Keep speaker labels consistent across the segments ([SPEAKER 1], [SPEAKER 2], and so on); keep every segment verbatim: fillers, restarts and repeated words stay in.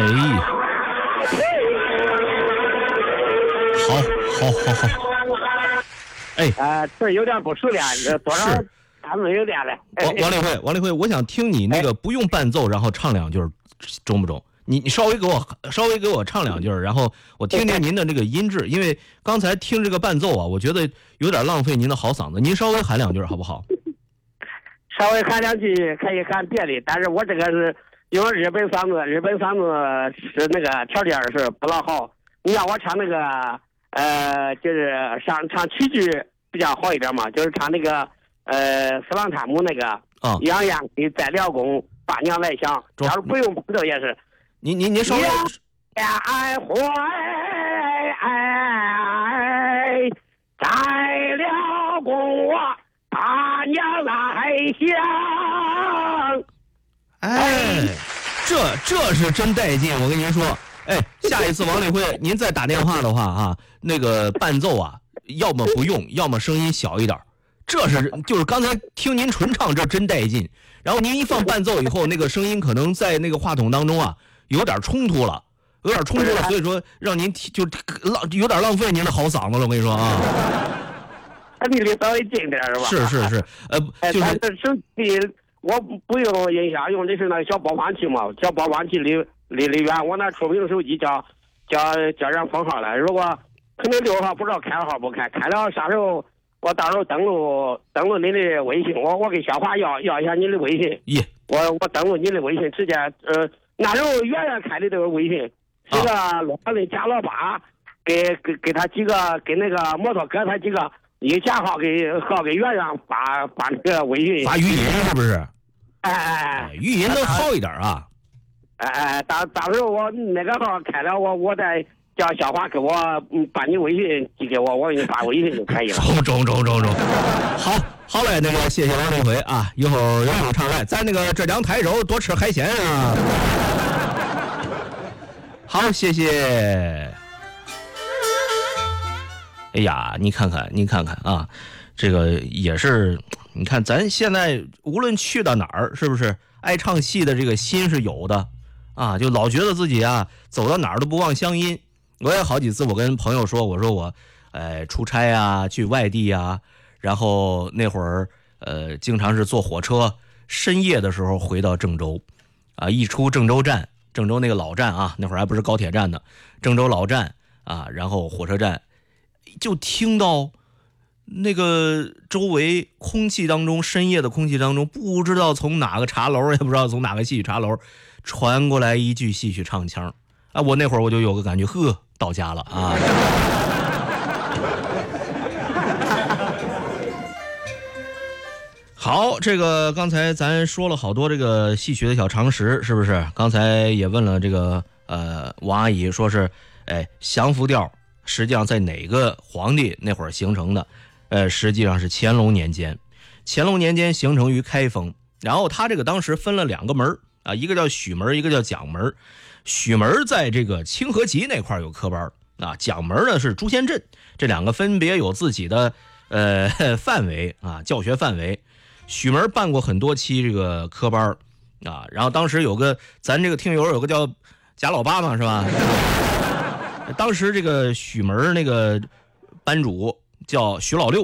[SPEAKER 1] 呀，好，好，好，好。哎，
[SPEAKER 2] 呃，这有点不熟练，这多少咱们有点了。
[SPEAKER 1] 王王立辉，王立辉，我想听你那个不用伴奏，然后唱两句，中不中？你你稍微给我稍微给我唱两句，然后我听听您的这个音质，因为刚才听这个伴奏啊，我觉得有点浪费您的好嗓子，您稍微喊两句好不好？
[SPEAKER 2] 稍微喊两句可以喊别的，但是我这个是用日本嗓子，日本嗓子是那个条件是不老好。你让我唱那个呃，就是上唱曲剧比较好一点嘛，就是唱那个呃斯朗塔姆那个啊，洋洋的在辽宫，八娘来降。要是不用伴奏也是。
[SPEAKER 1] 您您您稍微。
[SPEAKER 2] 爱会在辽宫啊，八娘来降。
[SPEAKER 1] 哎，这这是真带劲！我跟您说。哎，下一次王立辉，您再打电话的话啊，那个伴奏啊，要么不用，要么声音小一点。这是就是刚才听您纯唱，这真带劲。然后您一放伴奏以后，那个声音可能在那个话筒当中啊，有点冲突了，有点冲突了，所以说让您就浪有点浪费您的好嗓子了。我跟你说啊，
[SPEAKER 2] 离离稍微近点是吧？
[SPEAKER 1] 是是是，呃，就是。
[SPEAKER 2] 但是手机我不用音响，用的是那个小播放器嘛，小播放器离。离离远，我那出名手机叫叫叫人封号了。如果可能六号不知道开了号不开，开了啥时候我到时候登录登录您的微信，我我给小华要要一下您的微信。
[SPEAKER 1] 耶，
[SPEAKER 2] 我我登录您的微信，直接呃那时候圆圆开的这个微信，这个老的加老八，给给给他几个给那个摩托哥他几个一加号给号给圆圆发发那个微信。
[SPEAKER 1] 发语音是不是？
[SPEAKER 2] 哎哎哎，
[SPEAKER 1] 语音能好一点啊。
[SPEAKER 2] 哎哎，当当时我那个号开了，我我再叫小华给我嗯把你微信寄给我，我给你发微信就可以了。
[SPEAKER 1] 中中中中中，好，好嘞，那个谢谢王立辉啊，一会儿有空常来，在那个浙江台州多吃海鲜啊。好，谢谢。哎呀，你看看，你看看啊，这个也是，你看咱现在无论去到哪儿，是不是爱唱戏的这个心是有的。啊，就老觉得自己啊，走到哪儿都不忘乡音。我也好几次，我跟朋友说，我说我，呃，出差啊，去外地啊，然后那会儿，呃，经常是坐火车，深夜的时候回到郑州，啊，一出郑州站，郑州那个老站啊，那会儿还不是高铁站呢，郑州老站啊，然后火车站，就听到那个周围空气当中，深夜的空气当中，不知道从哪个茶楼，也不知道从哪个戏曲茶楼。传过来一句戏曲唱腔啊，我那会儿我就有个感觉，呵，到家了啊！好，这个刚才咱说了好多这个戏曲的小常识，是不是？刚才也问了这个呃王阿姨，说是哎降服调实际上在哪个皇帝那会儿形成的？呃，实际上是乾隆年间，乾隆年间形成于开封，然后他这个当时分了两个门啊，一个叫许门，一个叫蒋门。许门在这个清河集那块有科班啊，蒋门呢是朱仙镇，这两个分别有自己的呃范围啊，教学范围。许门办过很多期这个科班啊，然后当时有个咱这个听友有个叫贾老八嘛，是吧？当时这个许门那个班主叫徐老六。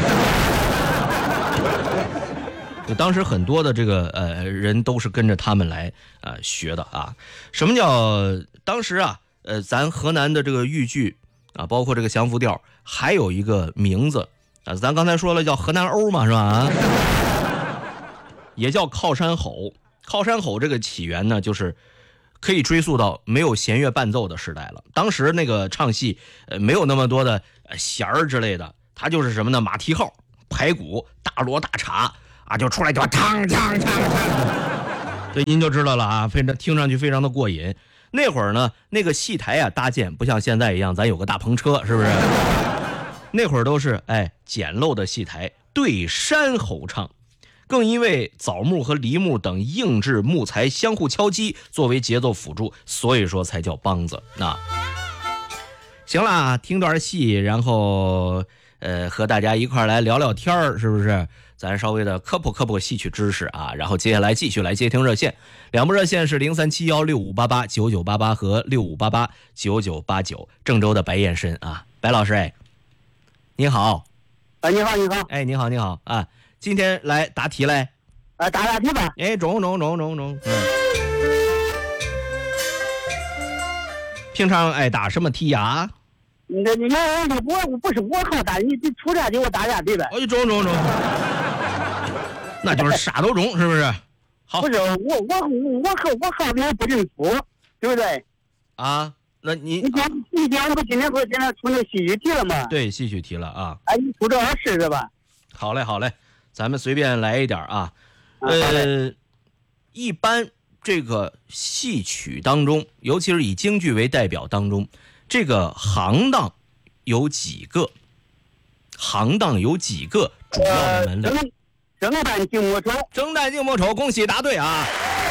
[SPEAKER 1] 当时很多的这个呃人都是跟着他们来呃学的啊。什么叫当时啊呃咱河南的这个豫剧啊，包括这个降服调，还有一个名字啊，咱刚才说了叫河南欧嘛，是吧？啊，也叫靠山吼。靠山吼这个起源呢，就是可以追溯到没有弦乐伴奏的时代了。当时那个唱戏呃没有那么多的弦儿之类的，它就是什么呢？马蹄号、排鼓、大锣大镲。啊，就出来就唱唱唱唱，所以您就知道了啊，非常听上去非常的过瘾。那会儿呢，那个戏台啊搭建不像现在一样，咱有个大篷车，是不是？那会儿都是哎简陋的戏台，对山吼唱，更因为枣木和梨木等硬质木材相互敲击作为节奏辅助，所以说才叫梆子。那行啦，听段戏，然后呃，和大家一块来聊聊天儿，是不是？咱稍微的科普科普戏曲知识啊，然后接下来继续来接听热线，两部热线是零三七幺六五八八九九八八和六五八八九九八九。郑州的白燕参啊，白老师哎，你好，
[SPEAKER 2] 啊，你好，你好，
[SPEAKER 1] 哎，你好，你好啊，今天来答题来，
[SPEAKER 2] 啊，答答题吧，
[SPEAKER 1] 哎，中中中中中，嗯，平常爱答什么题呀？
[SPEAKER 2] 你你你我不是我好答，你你出这题我答啥题呗？
[SPEAKER 1] 哎，中中中，那就是啥都中，是不是？好，
[SPEAKER 2] 不是我我我我和我好的不认输，对不对？
[SPEAKER 1] 啊，那你
[SPEAKER 2] 你讲你讲我今天不是今天出那戏剧题了吗？
[SPEAKER 1] 对戏曲题了啊。
[SPEAKER 2] 哎，你出这好试试吧。
[SPEAKER 1] 好嘞，好嘞，咱们随便来一点啊。
[SPEAKER 2] 啊
[SPEAKER 1] 呃，一般这个戏曲当中，尤其是以京剧为代表当中，这个行当有几个？行当有几个主要的门类？
[SPEAKER 2] 呃正旦净末丑，
[SPEAKER 1] 正旦净末丑，恭喜答对啊！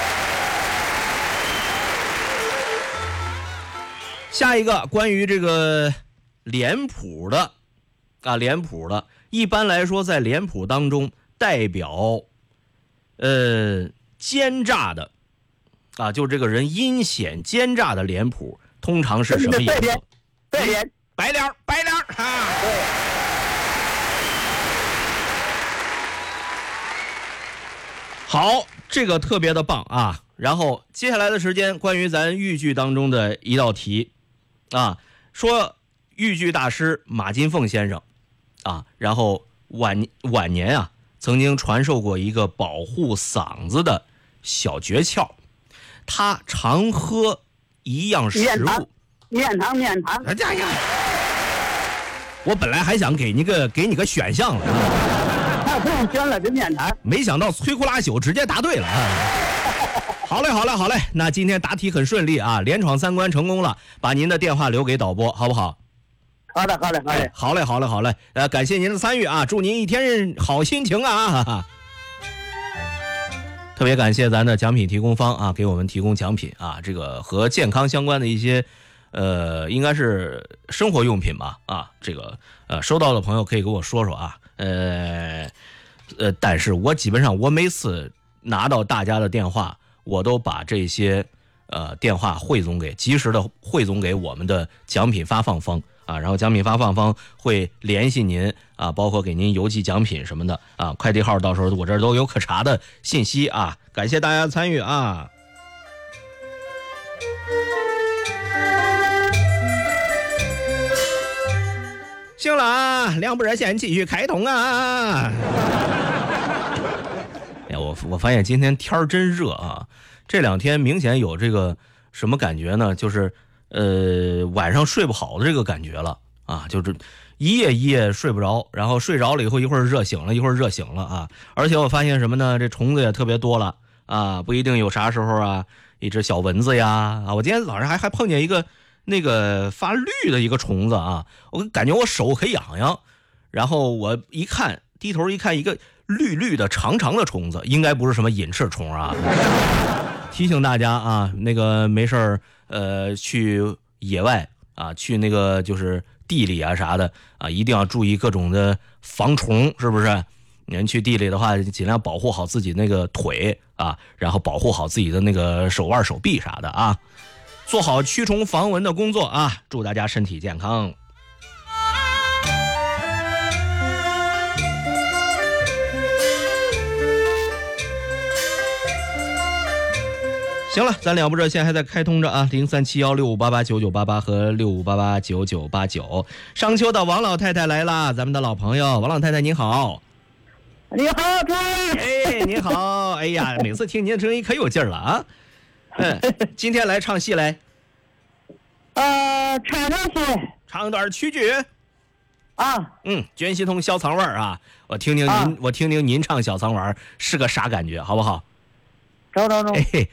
[SPEAKER 1] 下一个关于这个脸谱的啊，脸谱的，一般来说在脸谱当中代表呃奸诈的啊，就这个人阴险奸诈的脸谱，通常是什么颜色？
[SPEAKER 2] 白脸，
[SPEAKER 1] 白脸，白脸啊！
[SPEAKER 2] 对。
[SPEAKER 1] 好，这个特别的棒啊！然后接下来的时间，关于咱豫剧当中的一道题啊，说豫剧大师马金凤先生啊，然后晚晚年啊，曾经传授过一个保护嗓子的小诀窍，他常喝一样食物，
[SPEAKER 2] 面汤，面汤。
[SPEAKER 1] 哎呀，我本来还想给你个给你个选项了。
[SPEAKER 2] 那不用选了，这面汤。
[SPEAKER 1] 没想到摧枯拉朽直接答对了啊！好嘞，好嘞，好嘞，那今天答题很顺利啊，连闯三关成功了，把您的电话留给导播，好不好？
[SPEAKER 2] 好的，好的，好的。
[SPEAKER 1] 好嘞，好嘞，好嘞，呃，感谢您的参与啊，祝您一天好心情啊！哈哈。特别感谢咱的奖品提供方啊，给我们提供奖品啊，这个和健康相关的一些，呃，应该是生活用品吧啊，这个呃，收到的朋友可以给我说说啊。呃，呃，但是我基本上我每次拿到大家的电话，我都把这些呃电话汇总给及时的汇总给我们的奖品发放方啊，然后奖品发放方会联系您啊，包括给您邮寄奖品什么的啊，快递号到时候我这儿都有可查的信息啊，感谢大家参与啊。行了啊，两部热线继续开通啊！哎，我我发现今天天儿真热啊，这两天明显有这个什么感觉呢？就是呃晚上睡不好的这个感觉了啊，就是一夜一夜睡不着，然后睡着了以后一会儿热醒了，一会儿热醒了啊！而且我发现什么呢？这虫子也特别多了啊，不一定有啥时候啊，一只小蚊子呀啊！我今天早上还还碰见一个。那个发绿的一个虫子啊，我感觉我手可痒痒，然后我一看，低头一看，一个绿绿的长长的虫子，应该不是什么隐翅虫啊。提醒大家啊，那个没事儿，呃，去野外啊，去那个就是地里啊啥的啊，一定要注意各种的防虫，是不是？您去地里的话，尽量保护好自己那个腿啊，然后保护好自己的那个手腕、手臂啥的啊。做好驱虫防蚊的工作啊！祝大家身体健康。行了，咱两部热线还在开通着啊，零三七幺六五八八九九八八和六五八八九九八九。商丘的王老太太来啦，咱们的老朋友王老太太您好。
[SPEAKER 2] 你好，诸位。
[SPEAKER 1] 哎，你好。哎呀，每次听您的声音可有劲儿了啊！嗯，今天来唱戏来，
[SPEAKER 2] 呃，唱两戏，
[SPEAKER 1] 唱段曲剧
[SPEAKER 2] 啊。
[SPEAKER 1] 嗯，卷西通小仓碗啊，我听听您，
[SPEAKER 2] 啊、
[SPEAKER 1] 我听听您唱小仓碗是个啥感觉，好不好？
[SPEAKER 2] 走走走。
[SPEAKER 1] 哎嘿，